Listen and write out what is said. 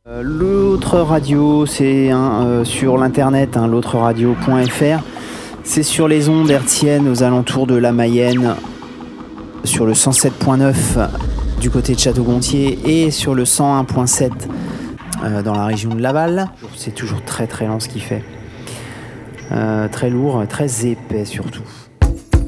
L'autre radio, c'est sur l'internet, l'autreradio.fr. C'est sur les ondes hertziennes aux alentours de la Mayenne, sur le 107.9 du côté de Château-Gontier et sur le 101.7 dans la région de Laval. C'est toujours très très lent ce qu'il fait. Très lourd, très épais surtout.